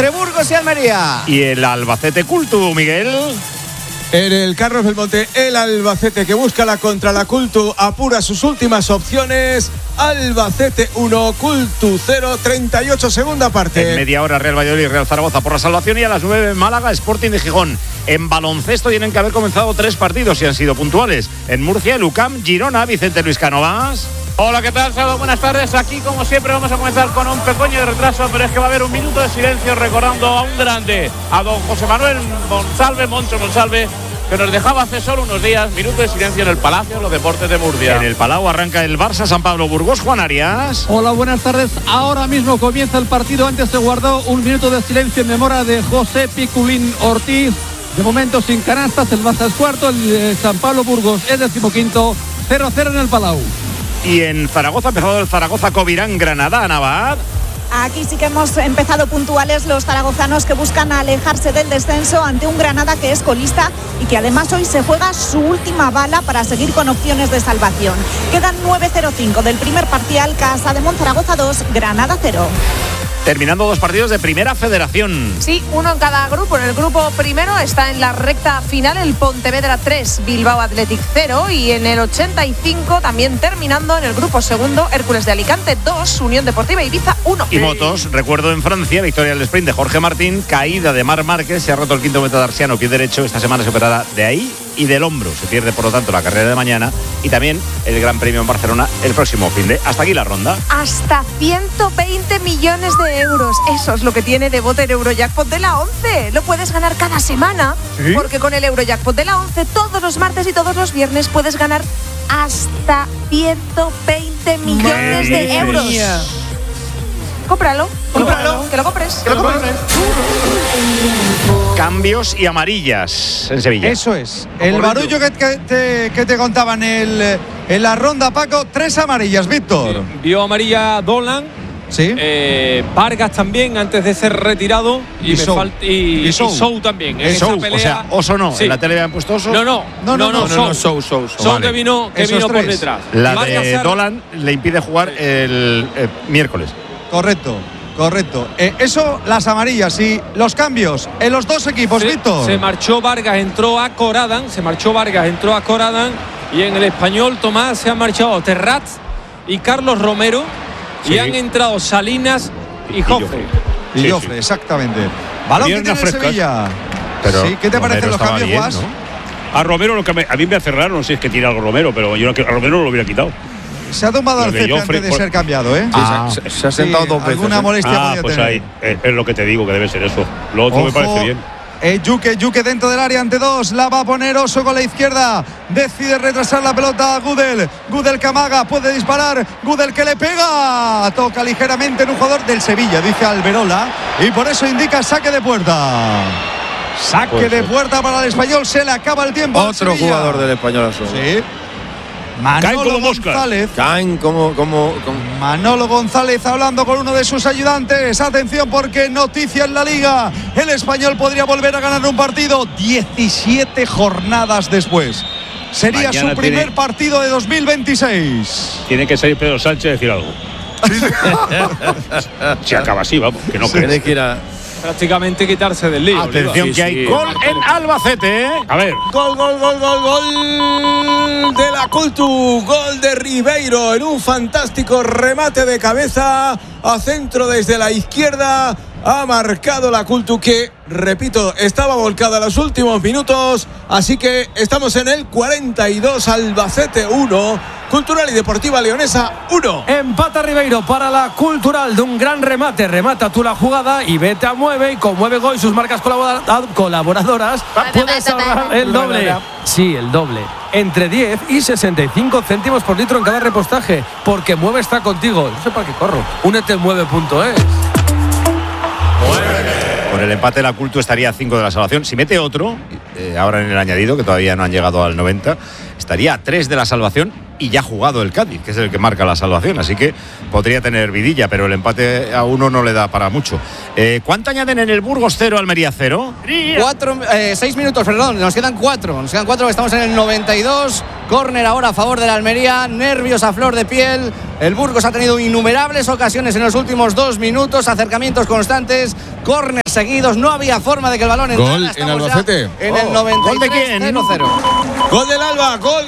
entre Burgos y Almería. Y el Albacete Cultu, Miguel. En el Carlos Belmonte, el Albacete que busca la contra la Cultu apura sus últimas opciones. Albacete 1, Cultu 0, 38 segunda parte. En media hora Real Valladolid y Real Zaragoza por la salvación, y a las 9 Málaga Sporting de Gijón. En baloncesto tienen que haber comenzado 3 partidos y han sido puntuales. En Murcia, el UCAM, Girona, Vicente Luis Cánovas. Hola, ¿qué tal? Saludos, buenas tardes. Aquí, como siempre, vamos a comenzar con un pequeño retraso, pero es que va a haber un minuto de silencio recordando a un grande, a don José Manuel Moncho Monsalve, que nos dejaba hace solo unos días. Minuto de silencio en el Palacio de los Deportes de Murcia. En el Palau arranca el Barça San Pablo Burgos. Juan Arias. Hola, buenas tardes. Ahora mismo comienza el partido. Antes se guardó un minuto de silencio en memoria de José Piculín Ortiz. De momento sin canastas, el Barça es cuarto, el San Pablo Burgos es 15º, 0-0 en el Palau. Y en Zaragoza ha empezado el Zaragoza Covirán Granada, Navad. Aquí sí que hemos empezado puntuales los zaragozanos, que buscan alejarse del descenso ante un Granada que es colista y que además hoy se juega su última bala para seguir con opciones de salvación. Quedan 9:05 del primer parcial. Casademont Zaragoza 2, Granada 0. Terminando 2 partidos de Primera Federación. Sí, uno en cada grupo. En el grupo primero está en la recta final el Pontevedra 3, Bilbao Athletic 0, y en el 85 también terminando en el grupo segundo, Hércules de Alicante 2, Unión Deportiva Ibiza 1. Y motos, recuerdo en Francia, victoria del sprint de Jorge Martín, caída de Marc Márquez, se ha roto el quinto metatarsiano, pie derecho, esta semana se operará de ahí y del hombro. Se pierde, por lo tanto, la carrera de mañana y también el Gran Premio en Barcelona el próximo fin de. Hasta aquí la ronda. Hasta 120 millones de euros. Eso es lo que tiene de bote el Eurojackpot de la 11. Lo puedes ganar cada semana, ¿sí? Porque con el Eurojackpot de la 11 todos los martes y todos los viernes puedes ganar hasta 120 millones de euros. Cómpralo, que lo compres. Cambios y amarillas en Sevilla. Eso es. El barullo que te contaban en la ronda, Paco. 3 amarillas, Víctor. Sí. Vio amarilla Dolan. Sí. Vargas también antes de ser retirado. Y Sou también. En esa pelea. O sea, Oso no. Sí. ¿En la tele habían puesto Oso? No, Sou. Vale. que vino por detrás. La de Dolan le impide jugar el miércoles. Correcto. Eso, las amarillas y los cambios en los dos equipos, Víctor. Se marchó Vargas, entró a Coradan. Y en el Español, Tomás, se han marchado Terrats y Carlos Romero. Sí. Y han entrado Salinas y Joffre. Y Joffre, exactamente. Balón que tiene Sevilla. Pero sí, ¿qué te parecen los cambios, Guas? A Romero, a mí me hace raro, no sé si es que tira algo Romero, pero yo a Romero no lo hubiera quitado. Se ha tumbado al césped antes de ser cambiado, ¿eh? Sí, se ha sentado 2 veces. Alguna molestia podía pues tener. Ahí, es lo que te digo, que debe ser eso. Lo otro me parece bien. Yuke dentro del área ante 2. La va a poner Oso con la izquierda. Decide retrasar la pelota a Gudel. Gudel Camaga puede disparar. Gudel que le pega. Toca ligeramente en un jugador del Sevilla, dice Alberola. Y por eso indica saque de puerta. Saque de puerta para el Español. Se le acaba el tiempo. Otro jugador del Español. Sí. Manolo González. Caen como Manolo González hablando con uno de sus ayudantes. Atención, porque noticia en la Liga. El Español podría volver a ganar un partido 17 jornadas después. Sería mañana su primer partido de 2026. Tiene que salir Pedro Sánchez a decir algo. Se acaba así, vamos, que no tiene que ir a prácticamente quitarse del lío. Atención, que hay gol en Albacete. A ver. Gol de la Cultu. Gol de Ribeiro en un fantástico remate de cabeza a centro desde la izquierda. Ha marcado la Cultu, que, repito, estaba volcada en los últimos minutos. Así que estamos en el 42, Albacete 1, Cultural y Deportiva Leonesa 1. Empata Ribeiro para la Cultural de un gran remate. Remata tú la jugada y vete a Mueve. Y con Mueve Gol y sus marcas colaboradoras puedes ahorrar el doble. Sí, el doble. Entre 10 y 65 céntimos por litro en cada repostaje. Porque Mueve está contigo. No sé para qué corro. Únete en mueve.es. Con el empate la Cultu estaría a 5 de la salvación. Si mete otro, ahora en el añadido, que todavía no han llegado al 90, estaría a 3 de la salvación y ya ha jugado el Cádiz, que es el que marca la salvación. Así que podría tener vidilla, pero el empate a 1 no le da para mucho. ¿Cuánto añaden en el Burgos 0, Almería 0? 6 minutos, perdón. Nos quedan 4. Estamos en el 92. Córner ahora a favor de la Almería. Nervios a flor de piel. El Burgos ha tenido innumerables ocasiones en los últimos 2 minutos. Acercamientos constantes. Córner seguidos. No había forma de que el balón entrara. Gol en Albacete. En el 93. ¿Gol de quién? 0-0. Gol del Alba. Gol.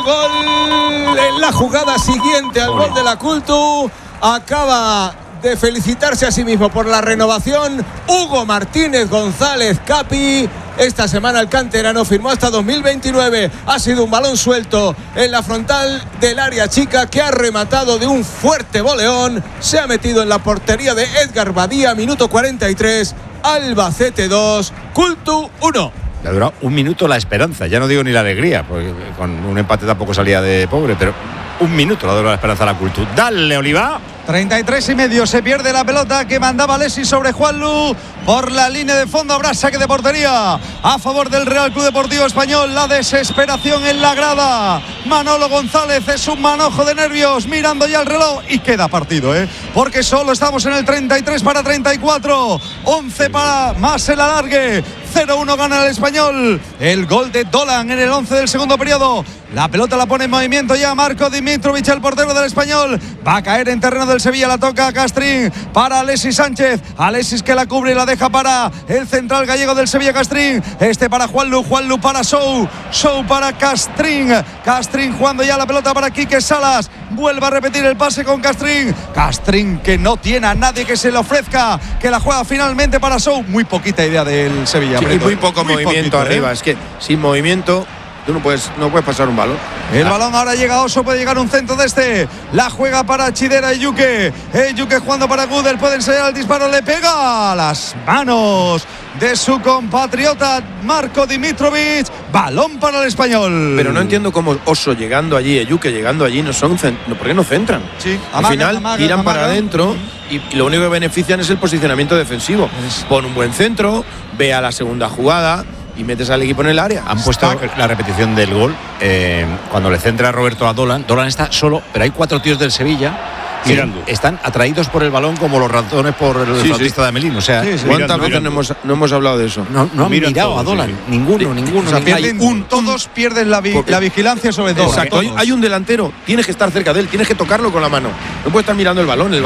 En la jugada siguiente al gol de la Cultu. Acaba de felicitarse a sí mismo por la renovación Hugo Martínez González Capi. Esta semana el canterano firmó hasta 2029. Ha sido un balón suelto en la frontal del área chica que ha rematado de un fuerte voleón. Se ha metido en la portería de Edgar Badía. Minuto 43. Albacete 2, Cultu 1. Le ha durado 1 minuto la esperanza. Ya no digo ni la alegría, porque con un empate tampoco salía de pobre, pero 1 minuto le ha durado la esperanza a la Cultu. Dale, Oliva. 33,5. Se pierde la pelota que mandaba Alexis sobre Juanlu. Por la línea de fondo habrá saque de portería a favor del Real Club Deportivo Español. La desesperación en la grada. Manolo González es un manojo de nervios mirando ya el reloj y queda partido, porque solo estamos en el 33 para 34. 11 para más el alargue. 0-1 gana el Español. El gol de Dolan en el 11 del segundo periodo. La pelota la pone en movimiento ya Marco Dimitrovic, el portero del Español. Va a caer en terreno del Sevilla. La toca a Castrín para Alexis Sánchez. Alexis que la cubre y la deja para el central gallego del Sevilla, Castrín. Para Juanlu. Juanlu para Sou. Sou para Castrín. Castrín jugando ya la pelota para Quique Salas. Vuelve a repetir el pase con Castrín. Castrín que no tiene a nadie que se le ofrezca. Que la juega finalmente para Sou. Muy poquita idea del Sevilla. Sí, y muy poco movimiento arriba. Es que sin movimiento tú no puedes pasar un balón. El balón ahora llega a Oso, puede llegar un centro de este. La juega para Chidera y Yuke. Yuke jugando para Gudel, puede ensayar el disparo, le pega a las manos de su compatriota Marco Dimitrovic. Balón para el Español. Pero no entiendo cómo Oso llegando allí, Yuke llegando allí, ¿por qué no centran? Sí, al final tiran para adentro y lo único que benefician es el posicionamiento defensivo. Pon un buen centro, ve a la segunda jugada y metes al equipo en el área. Han puesto la repetición del gol cuando le centra Roberto a Dolan. Dolan está solo, pero hay 4 tíos del Sevilla mirando. Están atraídos por el balón como los ratones por el flautista de Amelín. O sea, ¿cuántas veces no hemos hablado de eso? No han mirado a Dolan. Ninguno. O sea, todos pierden la vigilancia sobre dos. Exacto. Hay un delantero, tienes que estar cerca de él, tienes que tocarlo con la mano. No puedes estar mirando el balón.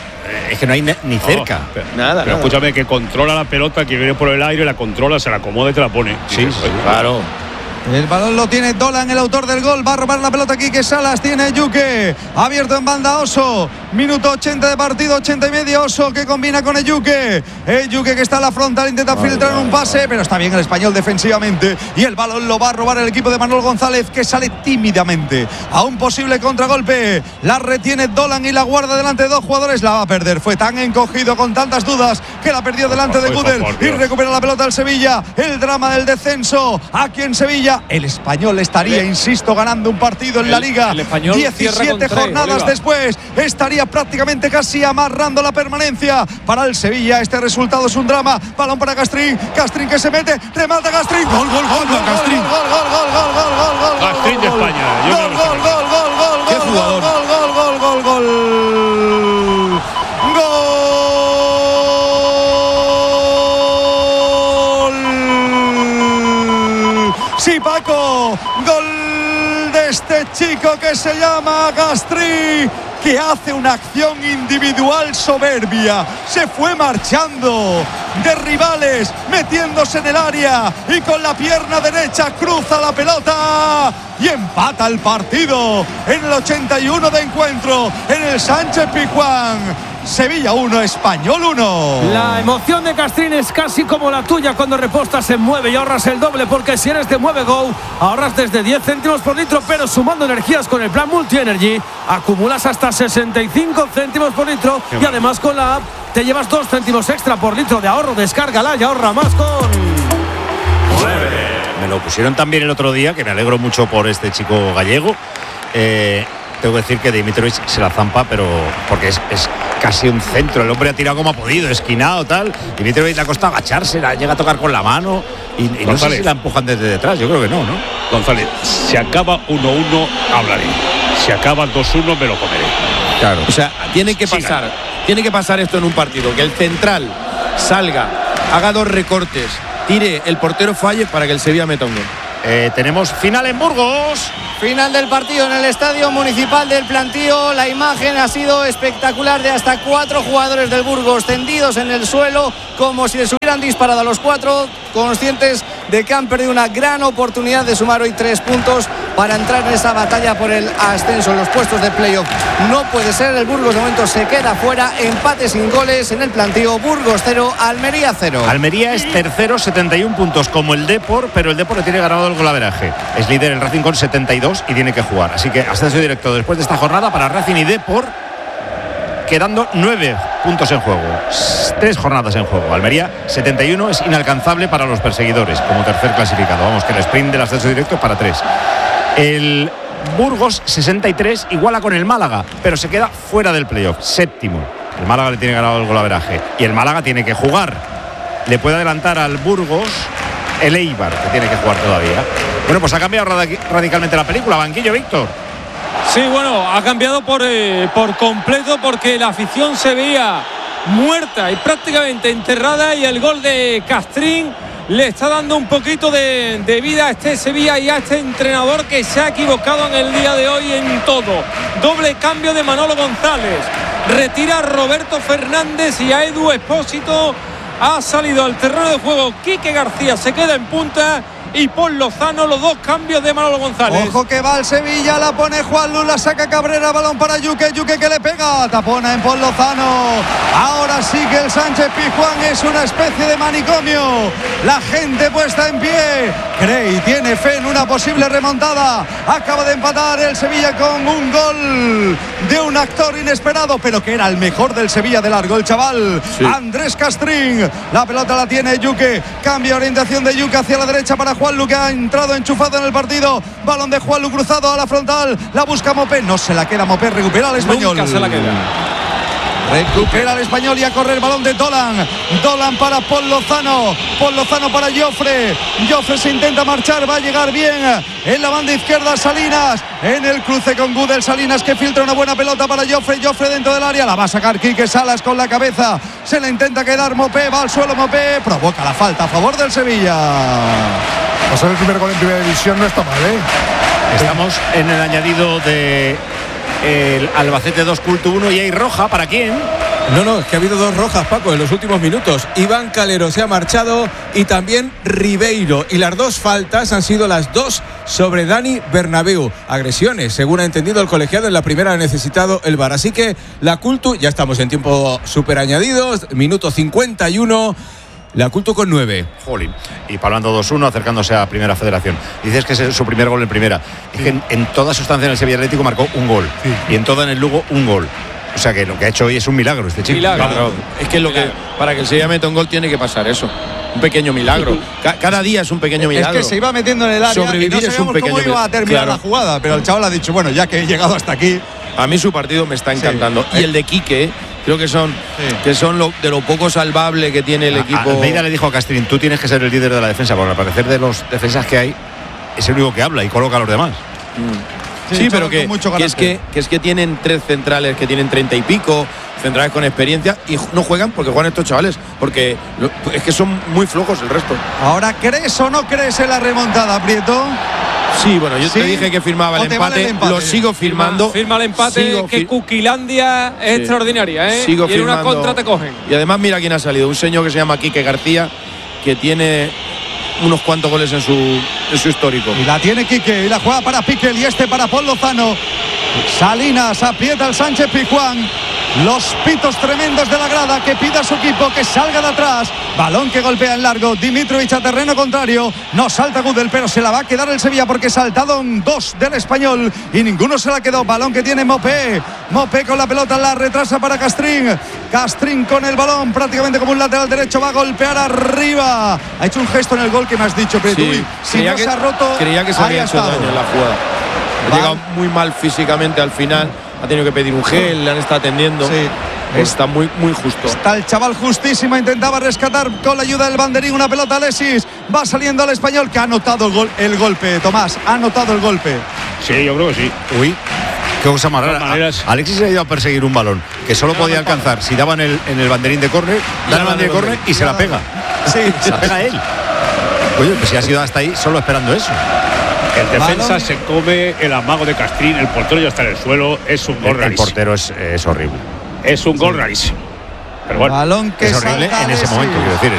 Es que no hay ni cerca. Nada. Escúchame, que controla la pelota, que viene por el aire, la controla, se la acomoda y te la pone. Sí, claro. El balón lo tiene Dolan, el autor del gol. Va a robar la pelota aquí que Salas tiene Yuke. Abierto en banda Oso. Minuto 80 de partido, 80 y medio. Oso que combina con Yuke. Yuke que está a la frontal, intenta filtrar un pase, pero está bien el Español defensivamente. Y el balón lo va a robar el equipo de Manuel González, que sale tímidamente a un posible contragolpe. La retiene Dolan y la guarda delante de 2 jugadores. La va a perder. Fue tan encogido con tantas dudas que la perdió delante de Gudel. Y recupera la pelota el Sevilla. El drama del descenso aquí en Sevilla. El Español estaría, insisto, ganando un partido en la Liga. El Español 17 jornadas después estaría prácticamente casi amarrando la permanencia para el Sevilla. Este resultado es un drama. Balón para Castrín. Castrín que se mete. Remata Castrín. Gol. Castrín. Gol. Castrín de España. Gol. Qué jugador. Gol. Sí, Paco, gol de este chico que se llama Castrín, que hace una acción individual soberbia. Se fue marchando de rivales, metiéndose en el área y con la pierna derecha cruza la pelota y empata el partido en el 81 de encuentro en el Sánchez Pizjuán. Sevilla 1, Español 1. La emoción de Castrín es casi como la tuya cuando repostas en Mueve y ahorras el doble, porque si eres de Mueve Go ahorras desde 10 céntimos por litro, pero sumando energías con el plan Multi Energy acumulas hasta 65 céntimos por litro y además con la app te llevas 2 céntimos extra por litro de ahorro. Descárgala y ahorra más con Mueve. Me lo pusieron también el otro día, que me alegro mucho por este chico gallego. Tengo que decir que Dimitrovic se la zampa, pero porque es casi un centro. El hombre ha tirado como ha podido, esquinado, tal. Dimitrovic le ha costado agacharse, la llega a tocar con la mano y no sé si la empujan desde detrás. Yo creo que no. González, si acaba 1-1, hablaré. Si acaba 2-1, me lo comeré. Claro. O sea, tiene que pasar esto en un partido, que el central salga, haga 2 recortes, tire, el portero falle para que el Sevilla meta un gol. tenemos final en Burgos. Final del partido en el Estadio Municipal del Plantío. La imagen ha sido espectacular de hasta 4 jugadores del Burgos tendidos en el suelo como si les hubieran disparado a los 4, conscientes de que han perdido una gran oportunidad de sumar hoy 3 puntos para entrar en esa batalla por el ascenso en los puestos de playoff. No puede ser, el Burgos de momento se queda fuera, empate sin goles en el Plantío. Burgos 0, Almería 0. Almería es tercero, 71 puntos como el Depor, pero el Depor le tiene ganado el golaveraje. Es líder el Racing con 72 y tiene que jugar. Así que ascenso directo después de esta jornada para Racing y Depor, quedando 9 puntos en juego. 3 jornadas en juego. Almería 71 es inalcanzable para los perseguidores como tercer clasificado. Vamos, que el sprint del ascenso directo es para 3. El Burgos 63 iguala con el Málaga, pero se queda fuera del playoff, séptimo. El Málaga le tiene ganado el golaveraje y el Málaga tiene que jugar. Le puede adelantar al Burgos el Eibar, que tiene que jugar todavía. Bueno, pues ha cambiado radicalmente la película. Banquillo, Víctor. Sí, bueno, ha cambiado por completo porque la afición se veía muerta y prácticamente enterrada, y el gol de Castrín le está dando un poquito de vida a este Sevilla y a este entrenador que se ha equivocado en el día de hoy en todo. Doble cambio de Manolo González, retira a Roberto Fernández y a Edu Expósito. Ha salido al terreno de juego Quique García, se queda en punta, y Paul Lozano, los 2 cambios de Manolo González. Ojo que va el Sevilla, la pone Juan Luz, la saca Cabrera, balón para Yuque que le pega, tapona en Paul Lozano. Ahora sí que el Sánchez Pizjuán es una especie de manicomio. La gente puesta en pie, cree y tiene fe en una posible remontada. Acaba de empatar el Sevilla con un gol de un actor inesperado, pero que era el mejor del Sevilla de largo, el chaval Andrés Castrín. La pelota la tiene Yuque, cambia orientación de Yuque hacia la derecha para Juanlu, que ha entrado enchufado en el partido. Balón de Juanlu cruzado a la frontal, la busca Mopé, no se la queda Mopé, recupera al Español. Nunca se la queda. Recupera el Español y a correr el balón de Dolan. Dolan para Paul Lozano. Paul Lozano para Jofre. Jofre se intenta marchar, va a llegar bien en la banda izquierda Salinas. En el cruce con Gudel, Salinas que filtra una buena pelota para Jofre. Jofre dentro del área, la va a sacar Quique Salas con la cabeza. Se le intenta quedar Mopé, va al suelo Mopé. Provoca la falta a favor del Sevilla. Pasar el primer gol en primera división no está mal, ¿eh? Estamos en el añadido de el Albacete 2, Culto 1, y hay roja. ¿Para quién? No, es que ha habido 2 rojas, Paco, en los últimos minutos. Iván Calero se ha marchado y también Ribeiro. Y las 2 faltas han sido las 2 sobre Dani Bernabéu. Agresiones, según ha entendido el colegiado. En la primera ha necesitado el VAR. Así que la Cultu, ya estamos en tiempo súper añadidos, minuto 51. La Cultu con 9. Jolín. Y Palmando 2-1, acercándose a Primera Federación. Dices que es su primer gol en Primera. Es que en toda su estancia en el Sevilla Atlético marcó un gol. Y en toda en el Lugo un gol. O sea que lo que ha hecho hoy es un milagro este chico. Claro, es que para que el Sevilla meta un gol tiene que pasar eso. Un pequeño milagro. Cada día es un pequeño milagro. Es que se iba metiendo en el área. Sobrevivir y no es un pequeño cómo iba a terminar la jugada, pero el chaval ha dicho, bueno, ya que he llegado hasta aquí. A mí su partido me está encantando. Y el de Quique, creo que son de lo poco salvable que tiene el equipo. Almeida le dijo a Castrín, tú tienes que ser el líder de la defensa, porque al parecer de los defensas que hay es el único que habla y coloca a los demás. Sí, pero que es que tienen 3 centrales que tienen 30 y pico, centrales con experiencia, y no juegan porque juegan estos chavales, porque es que son muy flojos el resto. Ahora, ¿crees o no crees en la remontada, Prieto? Sí, bueno, yo te dije que firmaba el empate, lo sigo firmando. Firma el empate, que Cuquilandia es extraordinaria, ¿eh? Sigo y en una contra te cogen. Y además mira quién ha salido, un señor que se llama Quique García, que tiene unos cuantos goles en su histórico. Y la tiene Quique, y la juega para Piquel, y este para Paul Lozano. Salinas aprieta al Sánchez Pizjuán. Los pitos tremendos de la grada que pide a su equipo que salga de atrás. Balón que golpea en largo. Dimitrovic a terreno contrario. No salta Gudel, pero se la va a quedar el Sevilla porque saltaron 2 del Español y ninguno se la quedó. Balón que tiene Mopé. Mopé con la pelota, la retrasa para Castrín. Castrín con el balón prácticamente como un lateral derecho. Va a golpear arriba. Ha hecho un gesto en el gol que me has dicho, pero si no se ha roto. Creía que se había hecho daño en la jugada. Ha llegado muy mal físicamente al final. Ha tenido que pedir un gel, le han estado atendiendo. Está muy, muy justo. Está el chaval justísimo, intentaba rescatar con la ayuda del banderín una pelota. Alexis va saliendo al Español, que ha anotado el golpe. Tomás, ha anotado el golpe. Sí, yo creo que sí. Uy, qué cosa más rara. Alexis se ha ido a perseguir un balón que solo podía alcanzar si daba en el banderín de córner, da el banderín de córner y se la pega. Sí, se la pega él. Oye, pues si ha sido hasta ahí solo esperando eso. El defensa se come el amago de Castrín, el portero ya está en el suelo, es un gol rarísimo. El portero es horrible. Es un gol rarísimo. Pero bueno, balón que es horrible en ese momento, quiero decir.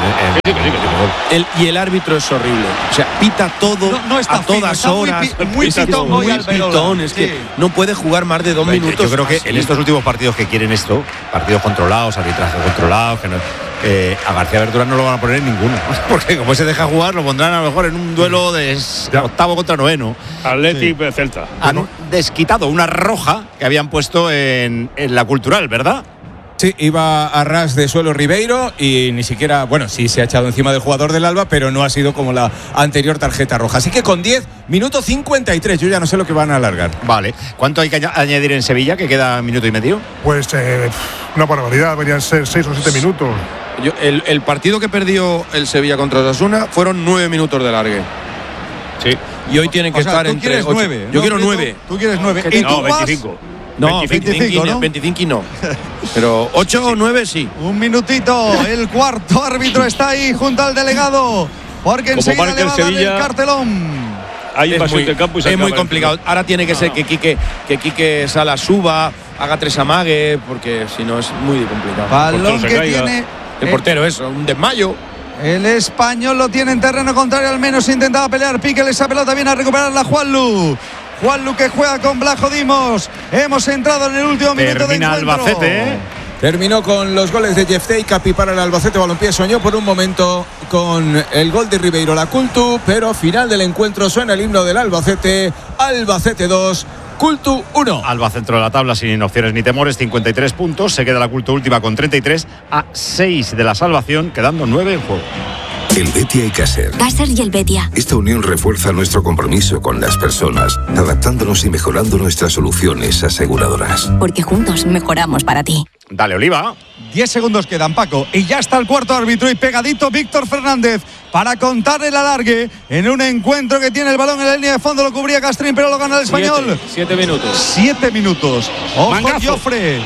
Y el árbitro es horrible. O sea, pita todo no está a todas horas. Muy pitón, muy pitón. Es que no puede jugar más de 2 minutos. Yo creo que en estos últimos partidos que quieren esto, partidos controlados, arbitraje controlado, que no, a García Verdura no lo van a poner en ninguno. Porque como se deja jugar, lo pondrán a lo mejor en un duelo de octavo contra noveno. Atlético de Celta. Han desquitado una roja que habían puesto en la Cultural, ¿verdad? Sí, iba a ras de suelo Ribeiro y ni siquiera, bueno, sí se ha echado encima del jugador del Alba, pero no ha sido como la anterior tarjeta roja. Así que con 10, minuto 53, yo ya no sé lo que van a alargar. Vale. ¿Cuánto hay que añadir en Sevilla, que queda minuto y medio? Pues una barbaridad, deberían ser 6 o 7 minutos. El partido que perdió el Sevilla contra Osasuna fueron 9 minutos de largue. Sí. Y hoy tienen que estar entre 8. 9, yo quiero 9. Tú quieres 9. ¿Y no, 25. No, 25 y no. Pero 8 o 9 sí. Un minutito. El cuarto árbitro está ahí junto al delegado. Porque enseguida le va a dar el cartelón. Hay invasión del campo y se es muy complicado. Ahora tiene que ser que Quique Sala suba, haga 3 amagues, porque si no es muy complicado. Balón que tiene el portero, eso, un desmayo. El español lo tiene en terreno contrario, al menos intentaba pelear. Piquel esa pelota, viene a recuperarla Juanlu. Juanlu que juega con Blajo Dimos. Hemos entrado en el último minuto de encuentro. Albacete, Terminó con los goles de Jeftei, Capi para el Albacete Balompié. Soñó por un momento con el gol de Ribeiro la Cultu, pero final del encuentro suena el himno del Albacete. Albacete 2, Cultu 1. Alba centro de la tabla sin opciones ni temores, 53 puntos. Se queda la Cultu última con 33, a 6 de la salvación, quedando 9 en juego. El Betia y Caser. Caser y el Betia. Esta unión refuerza nuestro compromiso con las personas, adaptándonos y mejorando nuestras soluciones aseguradoras. Porque juntos mejoramos para ti. Dale, Oliva. 10 segundos quedan, Paco. Y ya está el cuarto árbitro y pegadito Víctor Fernández para contar el alargue en un encuentro que tiene el balón en la línea de fondo. Lo cubría Castrín, pero lo gana el español. 7 minutos. 7 minutos. Ojo, Jofre.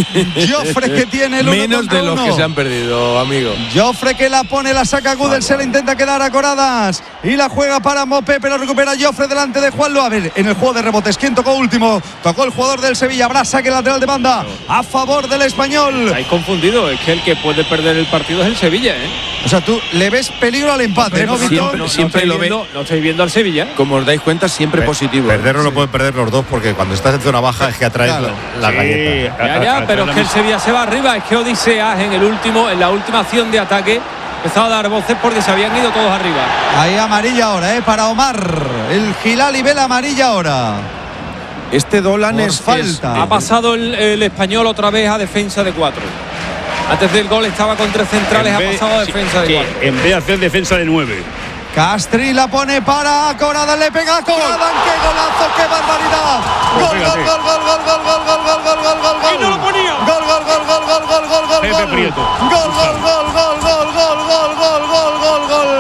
Jofre que tiene el 1 menos de los que se han perdido, amigo. Jofre que la pone, la saca Gudel, se la intenta quedar a Coradas y la juega para Mopé, pero recupera Jofre delante de Juanlu. A ver, en el juego de rebotes, ¿quién tocó último? Tocó el jugador del Sevilla. Habrá saque lateral de banda a favor del español. Hay confundido, es que el que puede perder el partido es el Sevilla, O sea, tú le ves peligro al empate, ¿no, Víctor? Siempre lo ve. No estáis viendo al Sevilla. Como os dais cuenta, siempre positivo. Perderlo lo pueden perder los dos, porque cuando estás en zona baja es que atraes la galleta. Ya, pero es que el Sevilla se va arriba. Es que Odiseas en la última acción de ataque empezó a dar voces porque se habían ido todos arriba. Ahí amarilla ahora, para Omar. El Gilali ve la amarilla ahora. Este Dolan es falta. Ha pasado el español otra vez a defensa de 4. Antes del gol estaba con 3 centrales, ha pasado a defensa de 4. En vez de hacer defensa de 9. Castri la pone para Corada, le pega a Corada. ¡Qué golazo, qué barbaridad! Gol, gol, gol, gol, gol, gol, gol, gol, gol, gol, gol, gol, gol. Y no lo ponía. Gol, gol, gol, gol, gol, gol, gol, gol, Pepe Prieto. Gol, gol, gol, gol, gol, gol, gol, gol, gol, gol, gol.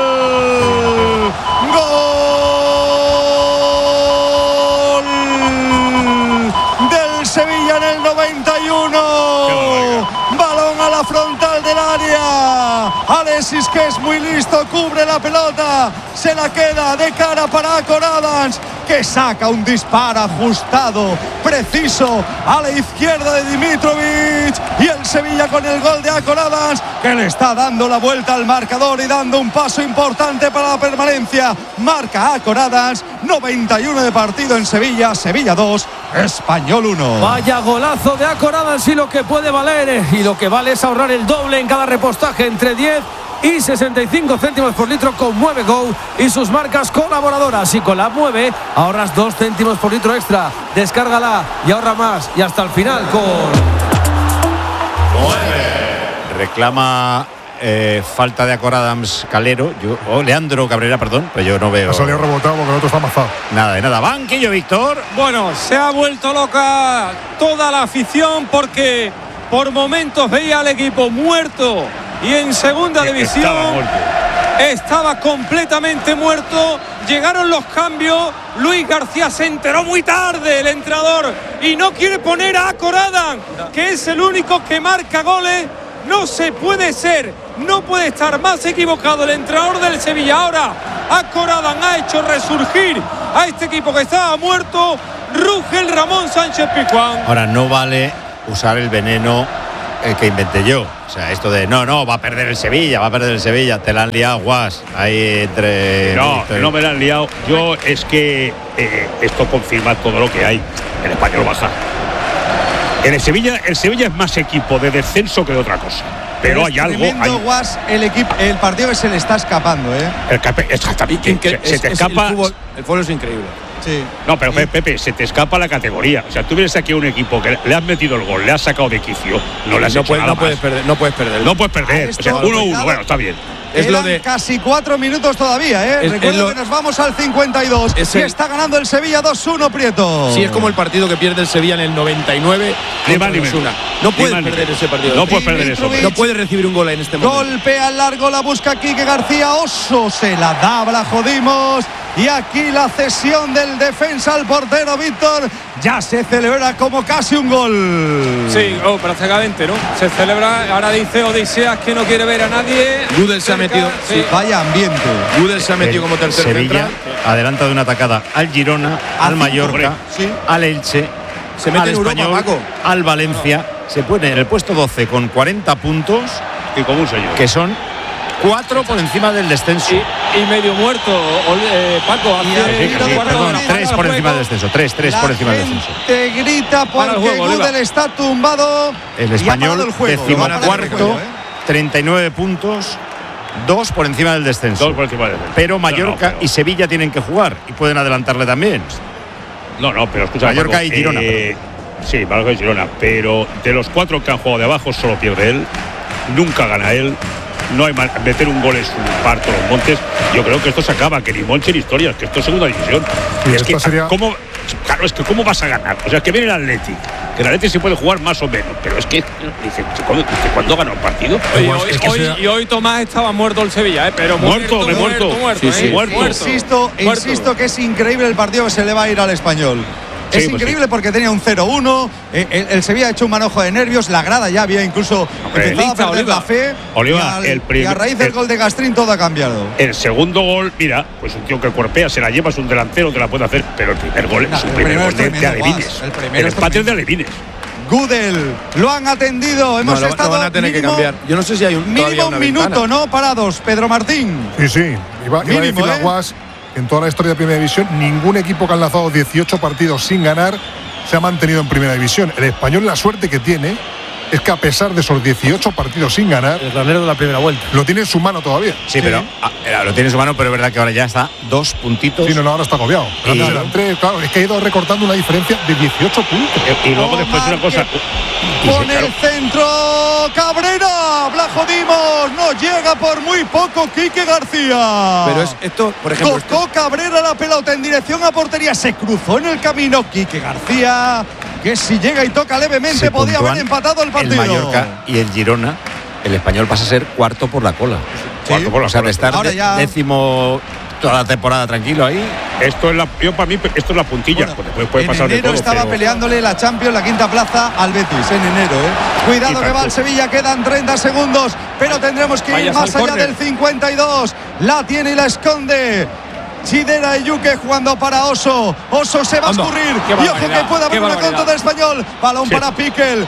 Gol del Sevilla en el 91. Balón a la frontal del área. Alexis, que es muy listo, cubre la pelota, se la queda de cara para Coradans, que saca un disparo ajustado, preciso, a la izquierda de Dimitrovic, y el Sevilla con el gol de Coradans, que le está dando la vuelta al marcador y dando un paso importante para la permanencia. Marca Coradans, 91 de partido en Sevilla, Sevilla 2, Español 1. Vaya golazo de Coradans, y lo que puede valer, y lo que vale es ahorrar el doble en cada repostaje, entre 10 y 65 céntimos por litro con Mueve Go y sus marcas colaboradoras. Y con la Mueve ahorras 2 céntimos por litro extra. Descárgala y ahorra más. Y hasta el final con Mueve. Reclama falta de Coradams Calero, Leandro Cabrera, perdón, pero yo no veo. Ha salido rebotado porque el otro está amazado. Nada de nada. Banquillo, Víctor. Bueno, se ha vuelto loca toda la afición porque por momentos veía al equipo muerto y en segunda división estaba completamente muerto. Llegaron los cambios. Luis García se enteró muy tarde, el entrenador, y no quiere poner a Coradans, que es el único que marca goles. No se puede ser, no puede estar más equivocado el entrenador del Sevilla. Ahora a Corada, ha hecho resurgir a este equipo que estaba muerto. Ruge el Ramón Sánchez Pizjuán. Ahora no vale usar el veneno que inventé yo. O sea, esto de no, va a perder el Sevilla, te la han liado, Guas. Ahí entre. No me la han liado. Yo es que esto confirma todo lo que hay. El Español baja. En el Sevilla es más equipo de descenso que de otra cosa. Pero hay algo. Guas, el partido que se le está escapando, ¿eh? Exactamente. Se te escapa. El fútbol es increíble. Sí. No, pero Pepe, se te escapa la categoría. O sea, tú vienes aquí a un equipo que le has metido el gol, le has sacado de quicio, no le has hecho nada puedes perder. No puedes perder. O sea, 1-1, bueno, está bien. Es lo de casi 4 minutos todavía, ¿eh? Recuerdo que nos vamos al 52 y está ganando el Sevilla 2-1, Prieto. Sí, es como el partido que pierde el Sevilla en el 99. No puedes perder ese partido. No puedes perder eso. No puedes recibir un gol en este momento. Golpea al largo, la busca Quique García. Oso se la da, la jodimos. Y aquí la cesión del defensa al portero Víctor ya se celebra como casi un gol. Sí, prácticamente, ¿no? Se celebra, ahora dice Odiseas que no quiere ver a nadie. Gudel se ha metido. Sí. Vaya ambiente. Gudel se ha metido como tercer Sevilla central. adelanta de una atacada al Girona, al Mallorca, al Elche, se mete al en Europa, Español, Paco. al Valencia. Se pone en el puesto 12 con 40 puntos. Y como un señor. Que son 4 por encima del descenso. Y medio muerto, Paco. Perdón, 3 por encima del descenso. 3 por encima del descenso. Te grita porque Gudel está tumbado. El Español, 14º, 39 puntos. 2 por encima del descenso. 2 por encima del descenso. Pero Mallorca y Sevilla tienen que jugar y pueden adelantarle también. No, pero escucha. Mallorca Paco, y Girona. Sí, Mallorca y Girona. Pero de los 4 que han jugado de abajo, solo pierde él. Nunca gana él. No hay meter un gol en su parto los Montes. Yo creo que esto se acaba, que ni Monche ni historias, que esto es segunda división. Y es que sería... ¿cómo vas a ganar? O sea, que viene el Athletic, que el Athletic se puede jugar más o menos, pero es que ¿cuándo gana un partido? Hoy Tomás estaba muerto el Sevilla, pero muerto. Insisto que es increíble el partido que se le va a ir al Español. Es increíble porque tenía un 0-1. El Sevilla ha hecho un manojo de nervios. La grada ya había incluso empezado a perder la fe. Y a raíz del gol de Gastrín todo ha cambiado. El segundo gol, mira, pues un tío que cuerpea, se la lleva, es un delantero que la puede hacer. Pero el primer gol es un primer gol de Alevines. El empate de Alevines. Gudel, lo han atendido. Hemos estado. Van a tener que cambiar. Yo no sé si hay mínimo un minuto, ¿no? Parados, Pedro Martín. Sí. Iba a decir la Guas. En toda la historia de Primera División, ningún equipo que ha lanzado 18 partidos sin ganar se ha mantenido en Primera División. El Español, la suerte que tiene es que a pesar de esos 18 partidos sin ganar, el granero de la primera vuelta lo tiene en su mano todavía. Sí, pero lo tiene en su mano, pero es verdad que ahora ya está 2 puntitos. Sí, ahora está agobiado. Claro, es que ha ido recortando una diferencia de 18 puntos. Y luego después una cosa. Pone el centro Cabrera, la jodimos, no llega por muy poco Quique García. Pero es esto, por ejemplo. Tocó Cabrera la pelota en dirección a portería, se cruzó en el camino Quique García, que si llega y toca levemente podía haber empatado el partido. El Mallorca y el Girona, el Español pasa a ser cuarto por la cola. Cuarto por la cola. De estar décimo toda la temporada tranquilo ahí. Para mí esto es la puntilla. Puede pasar en enero de todo, estaba peleándole la Champions, la quinta plaza al Betis en enero. Cuidado que va al Sevilla, quedan 30 segundos, pero tendremos que ir más allá del 52. La tiene y la esconde Chidera y Yuque jugando para Oso. Oso se va a escurrir. Y ojo que puede haber una contra del Español. Balón para Piquel.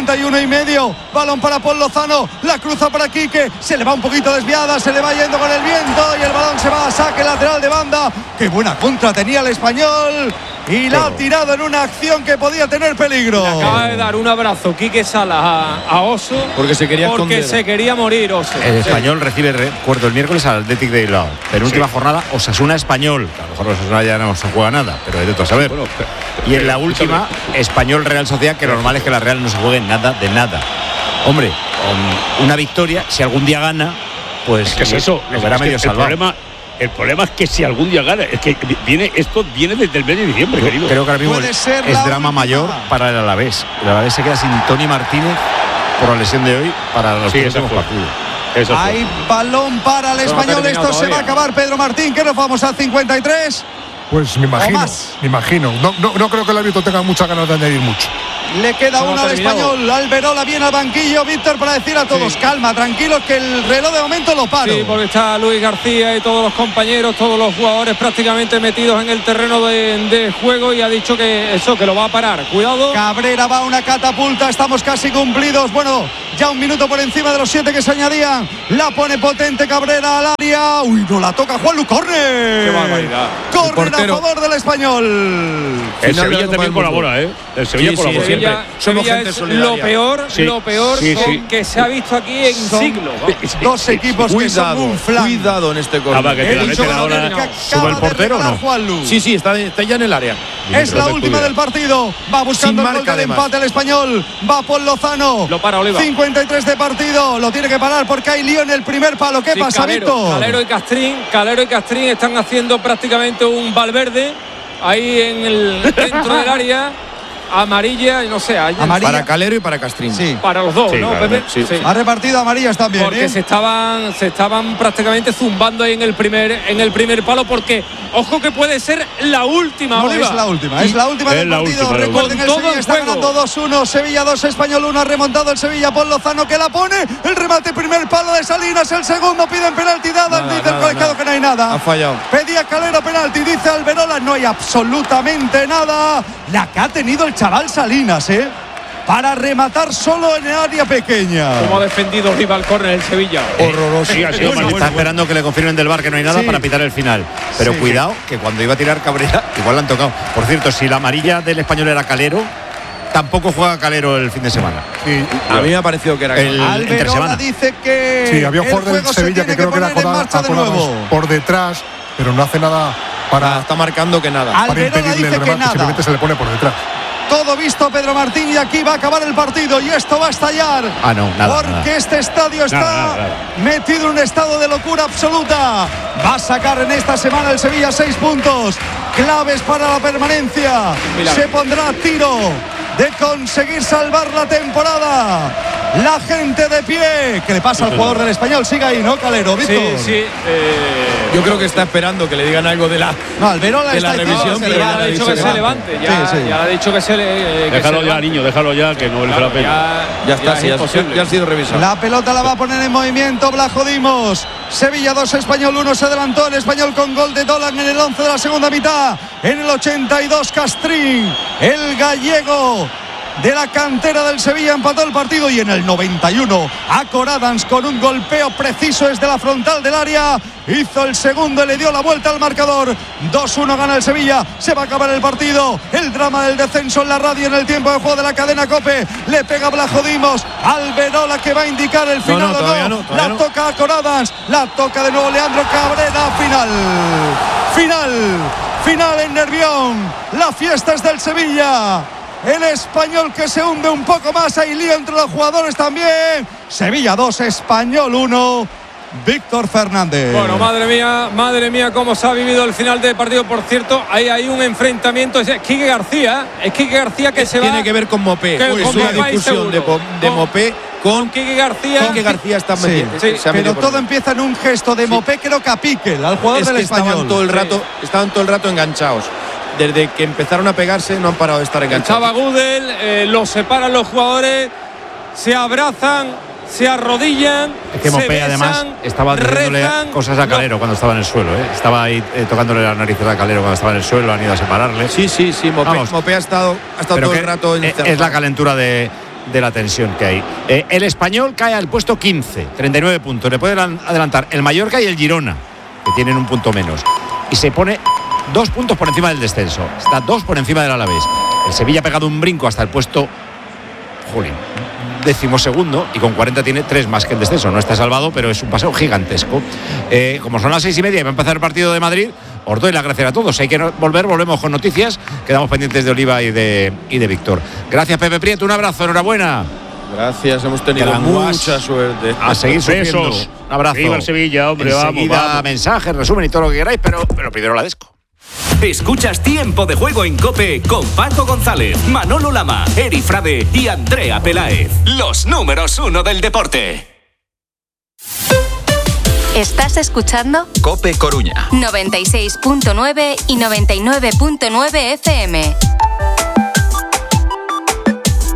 51,5. Balón para Paul Lozano. La cruza para Quique. Se le va un poquito desviada. Se le va yendo con el viento. Y el balón se va a saque lateral de banda. Qué buena contra tenía el Español. Y la ha tirado en una acción que podía tener peligro. Le acaba de dar un abrazo Quique Salas a Oso. Porque se quería morir Oso. El Español recibe, recuerdo, el miércoles al Athletic de Bilbao. Penúltima jornada, Osasuna Español. A lo mejor Osasuna ya no se juega nada, pero de todo a saber. Y en la última, Español Real Sociedad, que lo normal es que la Real no se juegue nada de nada. Hombre, con una victoria, si algún día gana, pues ¿qué es eso? Lo verá medio salvado. El problema es que si algún día gana, es que esto viene desde el mes de diciembre, querido. Creo que ahora mismo es drama mayor para el Alavés. El Alavés se queda sin Tony Martínez por la lesión de hoy para los próximos partidos. Hay balón para el Español. Esto se va a acabar, Pedro Martín. ¿Qué nos vamos al 53? Pues me imagino. No creo que el árbitro tenga muchas ganas de añadir mucho. Le queda una al Español. Alberola viene al banquillo, Víctor, para decir a todos, calma, tranquilos, que el reloj de momento lo paro. Sí, porque está Luis García y todos los compañeros, todos los jugadores prácticamente metidos en el terreno de juego, y ha dicho que lo va a parar. Cuidado. Cabrera va a una catapulta, estamos casi cumplidos. Bueno, ya un minuto por encima de los 7 que se añadían. La pone potente Cabrera al área. Uy, no la toca Juanlu, córner. Qué barbaridad. Córner a favor del Español. El Sevilla también colabora, ¿eh? El Sevilla colabora siempre. Sevilla es lo peor que se ha visto aquí en siglos. Dos equipos que son un flan. Cuidado en este córner. Que te la meten ahora. ¿Sube el portero o no? Sí, está ya en el área. Es la última del partido. Va buscando el gol del empate el Español. Va Paul Lozano. Lo para Oliva. 53 de partido. Lo tiene que parar porque hay lío en el primer palo. ¿Qué pasa, Víctor? Calero y Castrín están haciendo prácticamente un Valverde ahí en el centro del área. Amarilla, no sé, amarilla para Calero y para Castrín. Sí. Para los dos, ¿no, Pepe? Sí. Ha repartido amarillas también. Porque se estaban prácticamente zumbando ahí en el primer palo, porque ojo que puede ser la última, no, Oliva. Es la última del partido. Recuerden, el Sevilla está ganando 2-1, Sevilla 2, Español 1, ha remontado el Sevilla por Lozano, que la pone, el remate, primer palo de Salinas, el segundo, piden penalti dada, dice el colegiado que no hay nada. Ha fallado. Pedía Calero penalti, dice Alberola, no hay absolutamente nada. La que ha tenido el chaval Salinas, para rematar solo en el área pequeña. Como ha defendido Oliva al córner el Sevilla. Horroroso. Sí, está esperando que le confirmen del VAR que no hay nada para pitar el final. Pero cuidado, que cuando iba a tirar Cabrera, igual le han tocado. Por cierto, si la amarilla del Español era Calero, tampoco juega Calero el fin de semana. Sí, a mí me ha parecido que era Alberola dice que sí, había un jugador del Sevilla que creo que era por detrás, pero no hace nada para. Está marcando que nada. Para impedirle el remate, simplemente se le pone por detrás. Todo visto, Pedro Martín, y aquí va a acabar el partido y esto va a estallar. Porque este estadio está metido en un estado de locura absoluta. Va a sacar en esta semana el Sevilla 6 puntos claves para la permanencia. Se pondrá a tiro de conseguir salvar la temporada. La gente de pie. ¿Qué le pasa al jugador del Español? Sigue ahí, ¿no, Calero? ¿Víctor? Sí. Yo creo que está esperando que le digan algo de la revisión. Pero ya le ha dicho que se levante. Ya le ha dicho que se le. Déjalo ya, niño, déjalo ya, que no le la pena. Ya está, ya ha sido revisado. La pelota la va a poner en movimiento Blajo Dimos. Sevilla 2, Español 1. Se adelantó el Español con gol de Dolan en el 11 de la segunda mitad. En el 82, Castrín, el gallego de la cantera del Sevilla, empató el partido, y en el 91 Acor Adams, con un golpeo preciso desde la frontal del área, hizo el segundo y le dio la vuelta al marcador. 2-1 gana el Sevilla. Se va a acabar el partido. El drama del descenso en la radio en el tiempo de juego de la cadena COPE. Le pega Blajo Dimos. Alberola, que va a indicar el final. La toca Acor Adams. La toca de nuevo Leandro Cabrera. Final en Nervión. La fiesta es del Sevilla. El Español que se hunde un poco más. Hay lío entre los jugadores también. Sevilla 2, Español 1. Víctor Fernández. Bueno, madre mía, cómo se ha vivido el final del partido. Por cierto, ahí hay un enfrentamiento. Es Quique García que se va. Tiene que ver con Mopé. Es una discusión de Mopé con Quique García. Quique García está metido. Pero todo empieza en un gesto de Mopé, creo que a Piquel, al jugador del Español. Estaban todo el rato enganchados. Desde que empezaron a pegarse no han parado de estar enganchados. Estaba Gudel, los separan los jugadores, se abrazan, se arrodillan. Es que Mopé además estaba diciéndole cosas a Calero cuando estaba en el suelo. Estaba ahí tocándole la nariz a Calero cuando estaba en el suelo, han ido a separarle. Sí, Mopé ha estado todo el rato encerrado. Es la calentura de la tensión que hay. El Español cae al puesto 15, 39 puntos. Le pueden adelantar el Mallorca y el Girona, que tienen un punto menos. Y se pone 2 puntos por encima del descenso. Está 2 por encima del Alavés. El Sevilla ha pegado un brinco hasta el puesto 12º, y con 40 tiene 3 más que el descenso. No está salvado, pero es un paseo gigantesco. Como son las 6:30 y va a empezar el partido de Madrid, os doy las gracias a todos. Hay que volvemos con noticias. Quedamos pendientes de Oliva y de Víctor. Gracias, Pepe Prieto. Un abrazo, enhorabuena. Gracias, hemos tenido mucha suerte. A seguir sufriendo. Besos. Un abrazo. Viva el Sevilla, hombre. Enseguida, mensajes, resumen y todo lo que queráis, pero primero la desco. Escuchas Tiempo de Juego en COPE con Paco González, Manolo Lama, Eri Frade y Andrea Peláez. Los números 1 del deporte. ¿Estás escuchando? COPE Coruña 96.9 y 99.9 FM.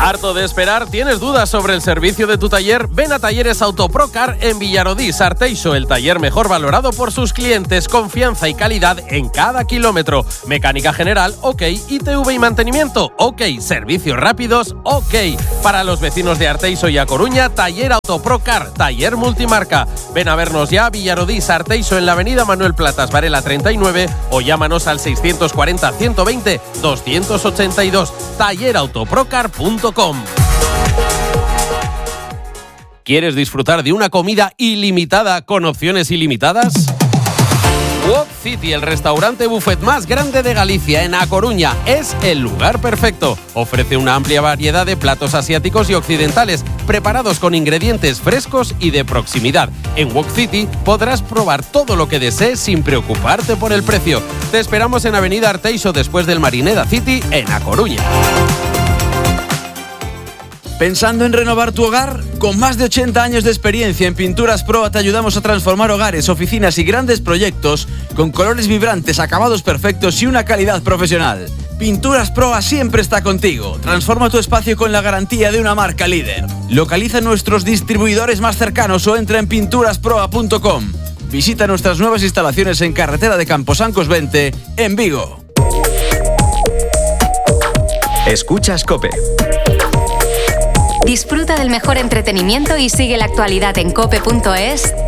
¿Harto de esperar? ¿Tienes dudas sobre el servicio de tu taller? Ven a Talleres Autoprocar en Villarodí, Arteixo, el taller mejor valorado por sus clientes, confianza y calidad en cada kilómetro. Mecánica general, ok. ITV y mantenimiento, ok. Servicios rápidos, ok. Para los vecinos de Arteixo y A Coruña, Taller Autoprocar, taller multimarca. Ven a vernos ya a Villarodí, Arteixo, en la avenida Manuel Platas Varela 39 o llámanos al 640 120 282. tallerautoprocar.com. ¿Quieres disfrutar de una comida ilimitada con opciones ilimitadas? Wok City, el restaurante buffet más grande de Galicia, en A Coruña, es el lugar perfecto. Ofrece una amplia variedad de platos asiáticos y occidentales, preparados con ingredientes frescos y de proximidad. En Wok City podrás probar todo lo que desees sin preocuparte por el precio. Te esperamos en Avenida Arteixo, después del Marineda City, en A Coruña. ¿Pensando en renovar tu hogar? Con más de 80 años de experiencia en Pinturas Proa te ayudamos a transformar hogares, oficinas y grandes proyectos con colores vibrantes, acabados perfectos y una calidad profesional. Pinturas Proa siempre está contigo. Transforma tu espacio con la garantía de una marca líder. Localiza nuestros distribuidores más cercanos o entra en pinturasproa.com. Visita nuestras nuevas instalaciones en Carretera de Camposancos 20, en Vigo. Escuchas COPE. Disfruta del mejor entretenimiento y sigue la actualidad en cope.es